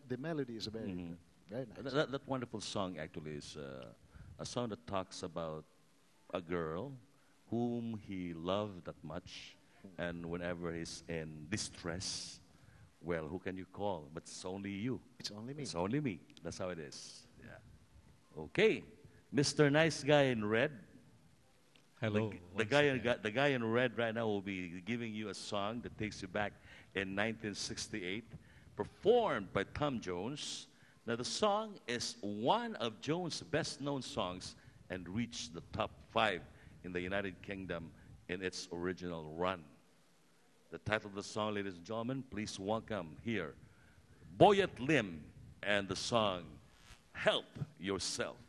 the melody is very good. Very nice. That wonderful song actually is a song that talks about a girl whom he loved that much, and whenever he's in distress, well, who can you call? But it's only you. It's only me. It's only me. That's how it is. Yeah. Okay, Mr. Nice Guy in Red. Hello. The guy in red right now will be giving you a song that takes you back in 1968, performed by Tom Jones. Now the song is one of Jones' best-known songs and reached the top 5 in the United Kingdom in its original run. The title of the song, ladies and gentlemen, please welcome here Boyet Lim and the song Help Yourself.